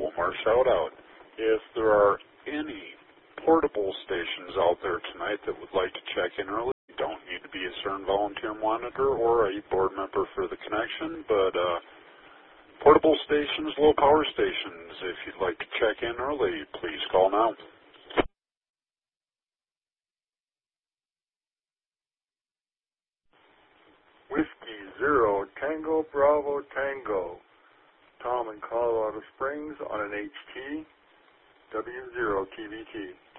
one more shout out. If there are any portable stations out there tonight that would like to check in early, you don't need to be a CERN volunteer monitor or a board member for the connection, but portable stations, low power stations, if you'd like to check in early, please call now. Whiskey Zero Tango Bravo Tango. Tom in Colorado Springs on an HT. W0 TVT.